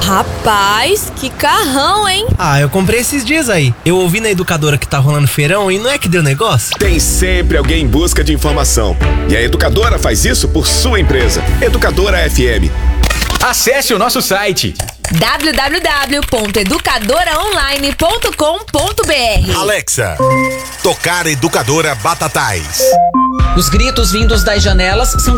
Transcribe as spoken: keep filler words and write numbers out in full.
Rapaz, que carrão, hein? Ah, eu comprei esses dias aí. Eu ouvi na educadora que tá rolando feirão e não é que deu negócio? Tem sempre alguém em busca de informação. E a educadora faz isso por sua empresa. Educadora F M. Acesse o nosso site w w w ponto educadora online ponto com ponto b r. Alexa, tocar Educadora Batatais. Os gritos vindos das janelas são